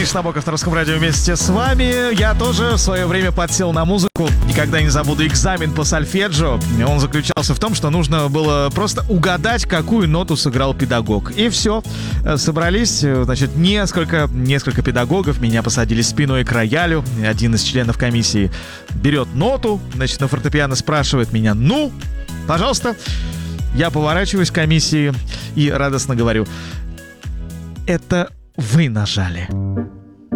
Миша Набоков на Русском радио вместе с вами. Я тоже в свое время подсел на музыку. Никогда не забуду экзамен по сольфеджио. Он заключался в том, что нужно было просто угадать, какую ноту сыграл педагог. И все. Собрались, значит, несколько педагогов. Меня посадили спиной к роялю. Один из членов комиссии берет ноту, значит, на фортепиано спрашивает меня: ну, пожалуйста. Я поворачиваюсь к комиссии и радостно говорю: это вы нажали.